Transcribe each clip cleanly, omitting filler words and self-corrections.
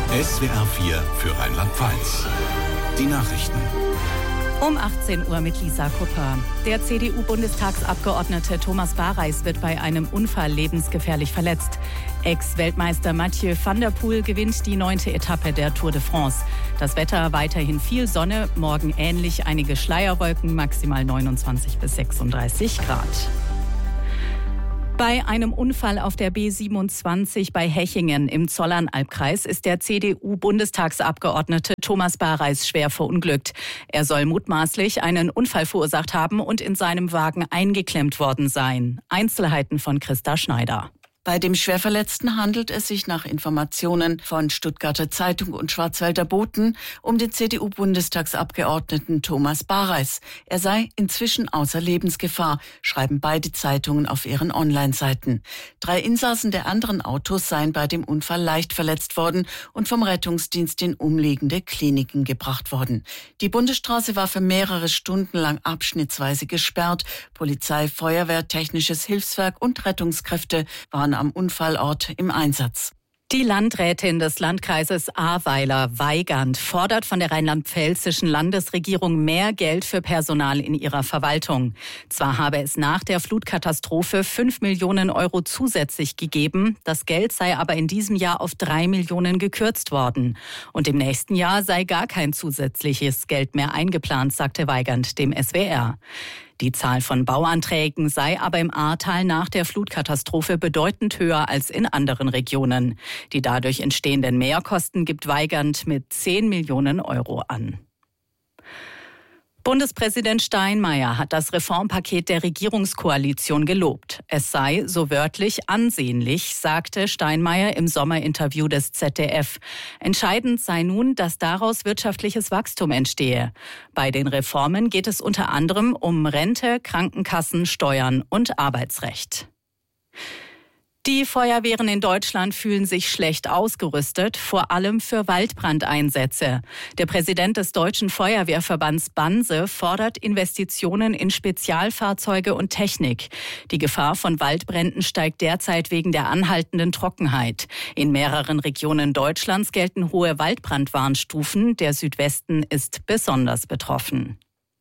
SWR 4 für Rheinland-Pfalz. Die Nachrichten. Um 18 Uhr mit Lisa Kupper. Der CDU-Bundestagsabgeordnete Thomas Bareis wird bei einem Unfall lebensgefährlich verletzt. Ex-Weltmeister Mathieu van der Poel gewinnt die 9. Etappe der Tour de France. Das Wetter weiterhin viel Sonne, morgen ähnlich einige Schleierwolken, maximal 29 bis 36 Grad. Bei einem Unfall auf der B27 bei Hechingen im Zollernalbkreis ist der CDU-Bundestagsabgeordnete Thomas Bareis schwer verunglückt. Er soll mutmaßlich einen Unfall verursacht haben und in seinem Wagen eingeklemmt worden sein. Einzelheiten von Christa Schneider. Bei dem Schwerverletzten handelt es sich nach Informationen von Stuttgarter Zeitung und Schwarzwälder Boten um den CDU-Bundestagsabgeordneten Thomas Bareis. Er sei inzwischen außer Lebensgefahr, schreiben beide Zeitungen auf ihren Online-Seiten. 3 Insassen der anderen Autos seien bei dem Unfall leicht verletzt worden und vom Rettungsdienst in umliegende Kliniken gebracht worden. Die Bundesstraße war für mehrere Stunden lang abschnittsweise gesperrt. Polizei, Feuerwehr, Technisches Hilfswerk und Rettungskräfte waren am Unfallort im Einsatz. Die Landrätin des Landkreises Ahrweiler, Weigand, fordert von der rheinland-pfälzischen Landesregierung mehr Geld für Personal in ihrer Verwaltung. Zwar habe es nach der Flutkatastrophe 5 Millionen Euro zusätzlich gegeben, das Geld sei aber in diesem Jahr auf 3 Millionen gekürzt worden. Und im nächsten Jahr sei gar kein zusätzliches Geld mehr eingeplant, sagte Weigand dem SWR. Die Zahl von Bauanträgen sei aber im Ahrtal nach der Flutkatastrophe bedeutend höher als in anderen Regionen. Die dadurch entstehenden Mehrkosten gibt Weigand mit 10 Millionen Euro an. Bundespräsident Steinmeier hat das Reformpaket der Regierungskoalition gelobt. Es sei, so wörtlich, ansehnlich, sagte Steinmeier im Sommerinterview des ZDF. Entscheidend sei nun, dass daraus wirtschaftliches Wachstum entstehe. Bei den Reformen geht es unter anderem um Rente, Krankenkassen, Steuern und Arbeitsrecht. Die Feuerwehren in Deutschland fühlen sich schlecht ausgerüstet, vor allem für Waldbrandeinsätze. Der Präsident des Deutschen Feuerwehrverbands Banse fordert Investitionen in Spezialfahrzeuge und Technik. Die Gefahr von Waldbränden steigt derzeit wegen der anhaltenden Trockenheit. In mehreren Regionen Deutschlands gelten hohe Waldbrandwarnstufen. Der Südwesten ist besonders betroffen.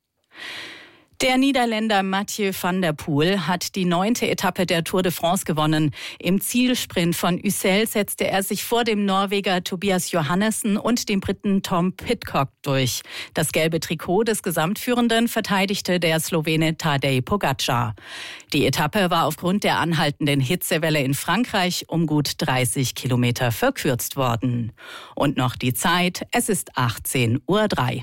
Der Niederländer Mathieu van der Poel hat die 9. Etappe der Tour de France gewonnen. Im Zielsprint von Ussel setzte er sich vor dem Norweger Tobias Johannessen und dem Briten Tom Pidcock durch. Das gelbe Trikot des Gesamtführenden verteidigte der Slowene Tadej Pogačar. Die Etappe war aufgrund der anhaltenden Hitzewelle in Frankreich um gut 30 Kilometer verkürzt worden. Und noch die Zeit, es ist 18:03 Uhr.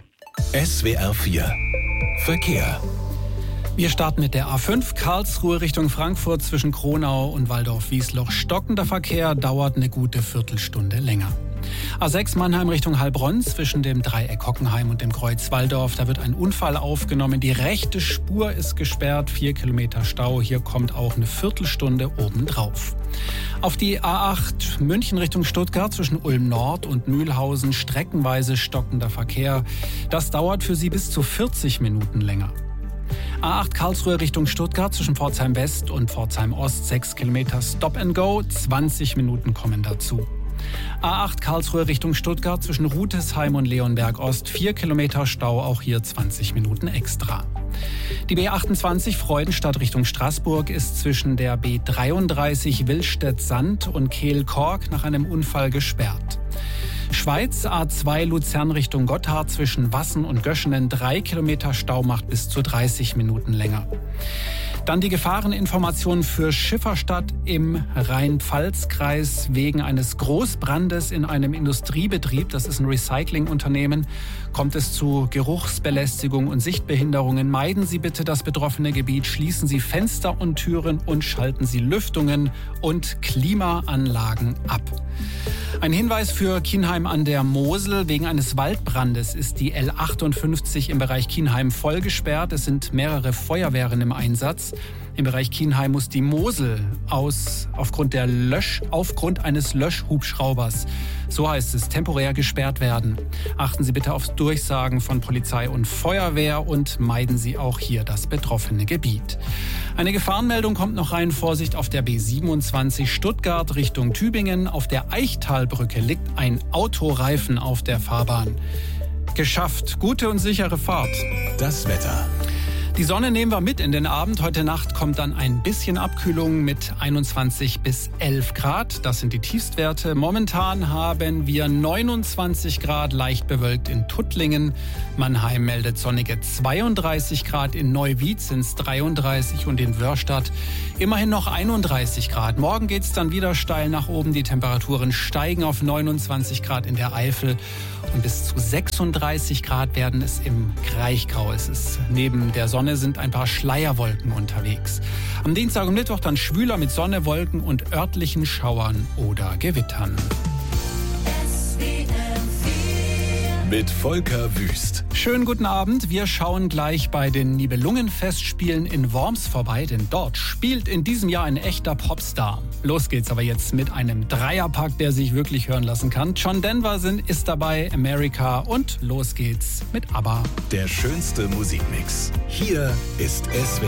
SWR 4 Verkehr. Wir starten mit der A5 Karlsruhe Richtung Frankfurt zwischen Kronau und Waldorf-Wiesloch. Stockender Verkehr, dauert eine gute Viertelstunde länger. A6 Mannheim Richtung Heilbronn zwischen dem Dreieck Hockenheim und dem Kreuz Walldorf. Da wird ein Unfall aufgenommen. Die rechte Spur ist gesperrt, 4 Kilometer Stau. Hier kommt auch eine Viertelstunde obendrauf. Auf die A8 München Richtung Stuttgart zwischen Ulm Nord und Mühlhausen streckenweise stockender Verkehr. Das dauert für Sie bis zu 40 Minuten länger. A8 Karlsruhe Richtung Stuttgart zwischen Pforzheim West und Pforzheim Ost 6 Kilometer Stop and Go, 20 Minuten kommen dazu. A8 Karlsruhe Richtung Stuttgart zwischen Rutesheim und Leonberg Ost 4 Kilometer Stau, auch hier 20 Minuten extra. Die B28 Freudenstadt Richtung Straßburg ist zwischen der B33 Willstedt-Sand und Kehl-Kork nach einem Unfall gesperrt. Schweiz A2 Luzern Richtung Gotthard zwischen Wassen und Göschenen 3 Kilometer Stau, macht bis zu 30 Minuten länger. Dann die Gefahreninformation für Schifferstadt im Rhein-Pfalz-Kreis wegen eines Großbrandes in einem Industriebetrieb. Das ist ein Recyclingunternehmen. Kommt es zu Geruchsbelästigung und Sichtbehinderungen, meiden Sie bitte das betroffene Gebiet, schließen Sie Fenster und Türen und schalten Sie Lüftungen und Klimaanlagen ab. Ein Hinweis für Kienheim an der Mosel. Wegen eines Waldbrandes ist die L58 im Bereich Kienheim voll gesperrt. Es sind mehrere Feuerwehren im Einsatz. Im Bereich Kienheim muss die Mosel aufgrund eines Löschhubschraubers, so heißt es, temporär gesperrt werden. Achten Sie bitte auf Durchsagen von Polizei und Feuerwehr und meiden Sie auch hier das betroffene Gebiet. Eine Gefahrenmeldung kommt noch rein. Vorsicht auf der B27 Stuttgart Richtung Tübingen. Auf der Eichtalbrücke liegt ein Autoreifen auf der Fahrbahn. Geschafft. Gute und sichere Fahrt. Das Wetter. Die Sonne nehmen wir mit in den Abend. Heute Nacht kommt dann ein bisschen Abkühlung mit 21 bis 11 Grad. Das sind die Tiefstwerte. Momentan haben wir 29 Grad, leicht bewölkt in Tuttlingen. Mannheim meldet sonnige 32 Grad. In Neuwied sind es 33 und in Wörstadt immerhin noch 31 Grad. Morgen geht es dann wieder steil nach oben. Die Temperaturen steigen auf 29 Grad in der Eifel. Und bis zu 36 Grad werden es im Kraichgau. Es ist neben der Sonne sind ein paar Schleierwolken unterwegs. Am Dienstag und Mittwoch dann schwüler mit Sonne, Wolken und örtlichen Schauern oder Gewittern. Mit Volker Wüst. Schönen guten Abend. Wir schauen gleich bei den Nibelungenfestspielen in Worms vorbei, denn dort spielt in diesem Jahr ein echter Popstar. Los geht's aber jetzt mit einem Dreierpack, der sich wirklich hören lassen kann. John Denver ist dabei, America und los geht's mit ABBA. Der schönste Musikmix. Hier ist SWR.